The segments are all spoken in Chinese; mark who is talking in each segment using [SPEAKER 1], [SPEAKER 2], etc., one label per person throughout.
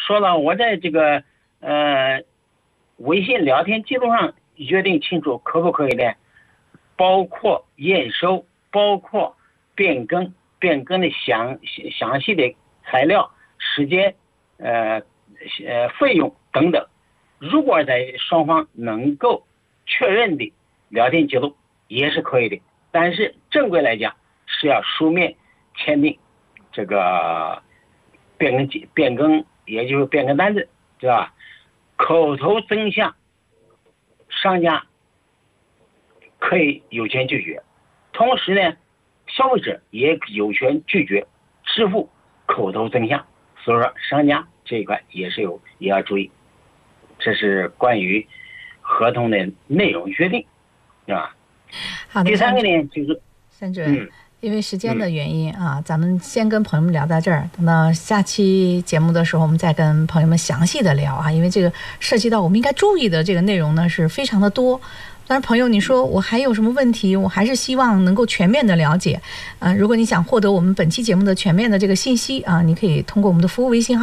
[SPEAKER 1] 说了，我在这个微信聊天记录上约定清楚，可不可以呢？包括验收，包括变更的详细的材料、时间、费用等等。如果在双方能够确认的聊天记录也是可以的，但是正规来讲是要书面签订这个变更，也就是变更单子，对吧？口头增项，商家可以有权拒绝，同时呢，消费者也有权拒绝支付口头增项。所以说，商家这一块也要注意。这是关于合同的内容约定，对吧？
[SPEAKER 2] 好的。
[SPEAKER 1] 第三个呢，就是
[SPEAKER 2] 三主任，因为时间的原因啊，咱们先跟朋友们聊到这儿，等到下期节目的时候，我们再跟朋友们详细的聊啊。因为这个涉及到我们应该注意的这个内容呢，是非常的多。当然，朋友，你说我还有什么问题？我还是希望能够全面的了解。如果你想获得我们本期节目的全面的这个信息啊，你可以通过我们的服务微信号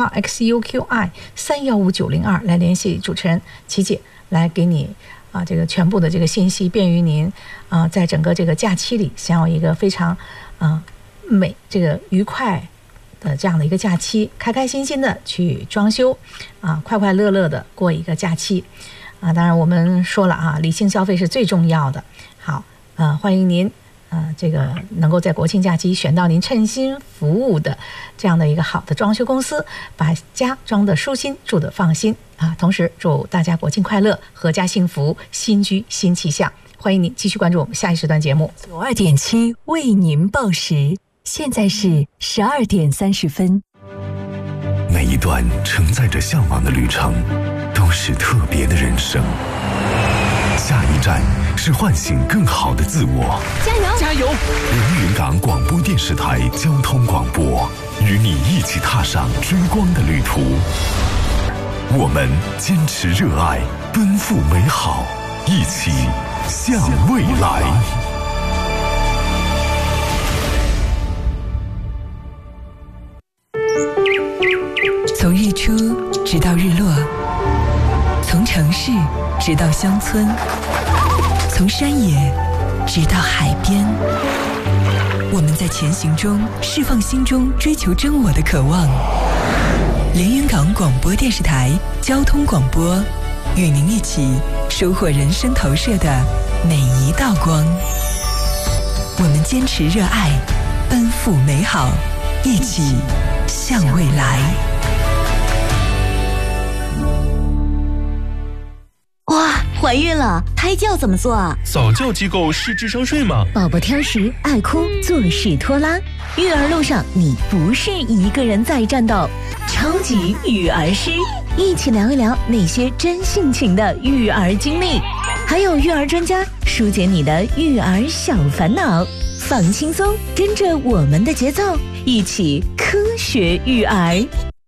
[SPEAKER 2] xuqi315902来联系主持人琪姐，来给你这个全部的这个信息，便于您在整个这个假期里享有一个非常这个愉快的这样的一个假期，开开心心的去装修快快乐乐的过一个假期。当然我们说了理性消费是最重要的。好，欢迎您这个能够在国庆假期选到您称心服务的这样的一个好的装修公司，把家装得舒心，住得放心同时祝大家国庆快乐，阖家幸福，新居新气象。欢迎您继续关注我们下一时段节目。
[SPEAKER 3] 92.7为您报时，现在是12点30分。
[SPEAKER 4] 每一段承载着向往的旅程，都是特别的人生。下一站是唤醒更好的自我。
[SPEAKER 3] 加油！
[SPEAKER 4] 加油！连云港广播电视台交通广播，与你一起踏上追光的旅途。我们坚持热爱，奔赴美好，一起向未来。
[SPEAKER 3] 从日出直到日落，从城市直到乡村，从山野直到海边，我们在前行中释放心中追求真我的渴望。连云港广播电视台交通广播，与您一起收获人生投射的每一道光。我们坚持热爱，奔赴美好，一起向未来。
[SPEAKER 5] 哇，怀孕了，胎教怎么做啊？
[SPEAKER 6] 早教机构是智商税吗？
[SPEAKER 5] 宝宝挑食、爱哭、做事拖拉，育儿路上你不是一个人在战斗。超级育儿师，一起聊一聊那些真性情的育儿经历，还有育儿专家疏解你的育儿小烦恼。放轻松，跟着我们的节奏，一起科学育儿。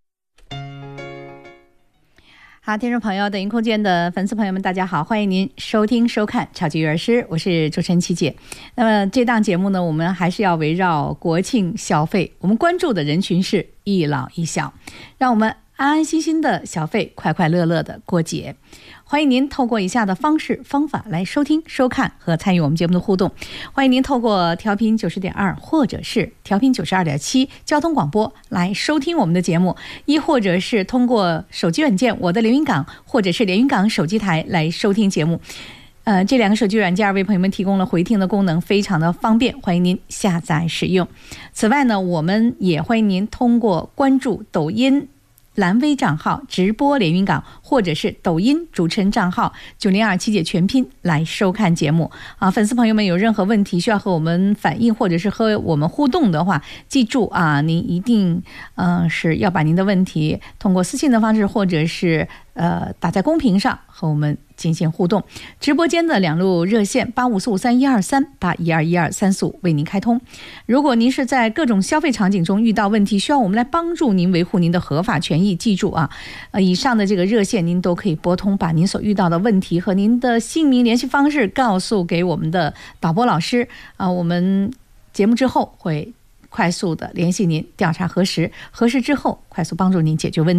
[SPEAKER 2] 好，听众朋友，抖音空间的粉丝朋友们，大家好，欢迎您收听收看超级育儿师，我是主持人琪姐。那么这档节目呢，我们还是要围绕国庆消费，我们关注的人群是一老一小，让我们安安心心的消费，快快乐乐的过节。欢迎您透过以下的方法来收听、收看和参与我们节目的互动。欢迎您透过调频90.2或者是调频92.7交通广播来收听我们的节目，亦或者是通过手机软件我的连云港或者是连云港手机台来收听节目。这两个手机软件为朋友们提供了回听的功能，非常的方便，欢迎您下载使用。此外呢，我们也欢迎您通过关注抖音蓝微账号直播连云港，或者是抖音主持人账号902七姐全拼来收看节目粉丝朋友们有任何问题需要和我们反映，或者是和我们互动的话，记住您一定是要把您的问题通过私信的方式，或者是打在公屏上和我们进行互动。直播间的两路热线85453123、81212345为您开通。如果您是在各种消费场景中遇到问题，需要我们来帮助您维护您的合法权益，记住以上的这个热线您都可以拨通，把您所遇到的问题和您的姓名、联系方式告诉给我们的导播老师我们节目之后会快速的联系您，调查核实之后快速帮助您解决问题。